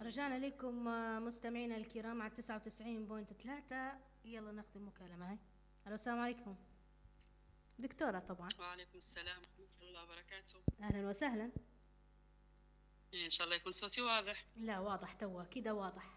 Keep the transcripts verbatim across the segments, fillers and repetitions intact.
رجعنا لكم آه، مستمعينا الكرام على تسعة وتسعين بوينت ثلاثة. يلا ناخذ المكالمة هاي. الو السلام عليكم دكتورة طبعا. وعليكم السلام ورحمة الله وبركاته. أهلا وسهلا. إن شاء الله يكون صوتي واضح. لا واضح توا كده واضح.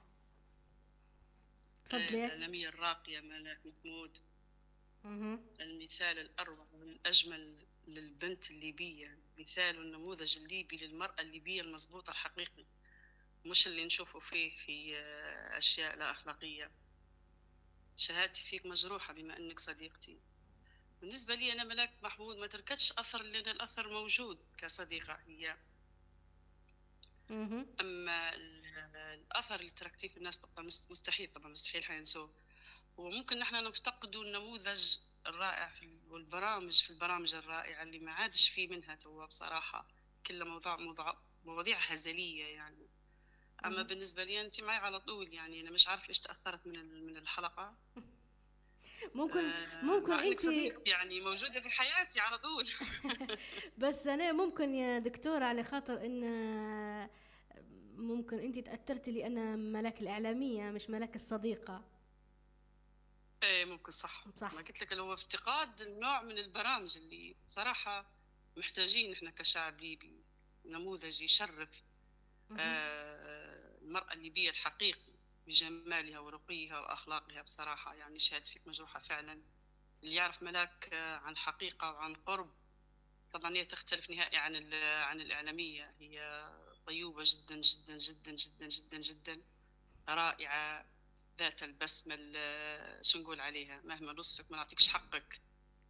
آه، تفضلي. الإعلامية الراقية ملاك محمود، اها المثال الأروع والأجمل للبنت الليبية، مثال النموذج الليبي للمرأة الليبية المضبوطة الحقيقي، مش اللي نشوفه فيه في آه، أشياء لا أخلاقية. شهادتي فيك مجروحة بما أنك صديقتي. بالنسبة لي أنا ملاك محمود ما تركتش أثر، لأن الأثر موجود كصديقة هي. اها أما ال- الأثر اللي تركتيه في الناس طبعا مست- مستحيل، طبعا مستحيل حينسوه. وممكن نحن نفتقدوا النموذج الرائع في ال- والبرامج في البرامج الرائعة اللي ما عادش فيه منها توا بصراحة. كل موضوع موضوع مواضيع هزلية يعني. أما اها بالنسبة لي أنت معي على طول، يعني أنا مش عارف ليش تأثرت من ال- من الحلقة. ممكن آه، ممكن مع أنك انت. صديقتي يعني موجودة في حياتي على طول. بس انا ممكن يا دكتورة على خاطر ان آه، ممكن انت تأثرتي لان ملاك الإعلامية مش ملاك الصديقة. ايه ممكن صح. ما صح. قلت لك اللي هو افتقاد النوع من البرامج اللي بصراحة محتاجين احنا كشعب ليبي نموذج يشرف اها آه، المرأة الليبية الحقيقي بجمالها ورقيها وأخلاقها. بصراحة يعني شهادة فيك مجروحة فعلا. اللي يعرف ملاك آه، عن حقيقة وعن قرب. طبعا هي تختلف نهائي عن ال- عن الإعلامية. هي طيوبة جدا جدا جدا جدا جدا جدا، رائعة، ذات البسمة ال- شو نقول عليها، مهما نوصفك ما نعطيكش حقك.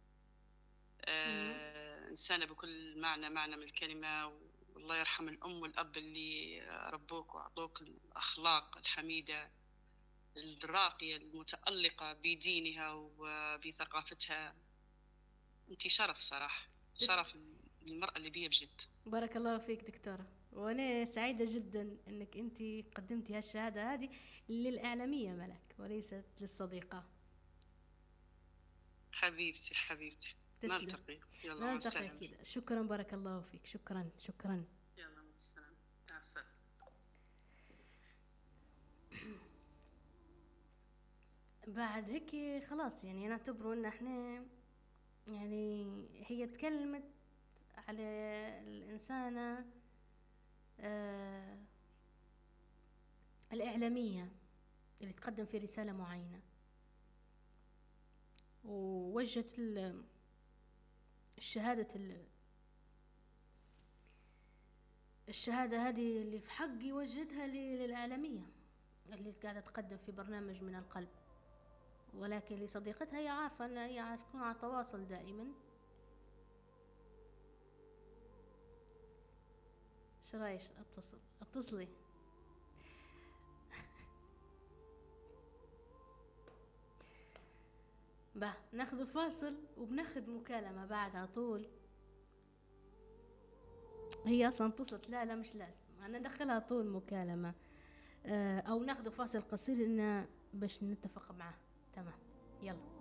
اها آه، إنسانة بكل معنى معنى من الكلمة. والله يرحم الأم والأب اللي ربوك وأعطوك الأخلاق الحميدة الراقية المتألقة بدينها وبثقافتها. أنت شرف صراحة، تس... شرف للمرأة الليبية بجد. بارك الله فيك دكتورة، وأنا سعيدة جدا أنك أنت قدمتي هالشهادة هذه للإعلامية ملك وليست للصديقة. حبيبتي حبيبتي. تسلم. نلتقي، يلا مع نلتقي السلامة. كده. شكرا بارك الله فيك. شكرا شكرا. يلا مع السلامة. مع السلامة. بعد هيك خلاص يعني نعتبره أن احنا يعني هي تكلمت على الإنسانة آه الإعلامية اللي تقدم في رسالة معينة، ووجهت ال- الشهادة ال- الشهادة هذه اللي في حقي وجهتها ل- للإعلامية اللي قاعدة تقدم في برنامج من القلب، ولكن لصديقتها هي عارفة أن هي تكون على تواصل دائما. شرايش اتصل اتصلي. با ناخذ فاصل وبناخذ مكالمة بعد على طول. هي اصلا اتصلت. لا لا مش لازم انا ندخلها طول مكالمة. آه، او ناخذ فاصل قصير إن باش نتفق معه. تمام. يلا.